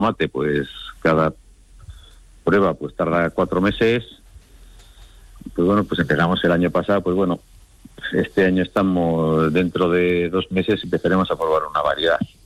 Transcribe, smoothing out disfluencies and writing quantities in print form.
tomate, pues cada prueba pues tarda 4 meses. Pues bueno, pues empezamos el año pasado, pues bueno, este año estamos, dentro de 2 meses empezaremos a probar una variedad.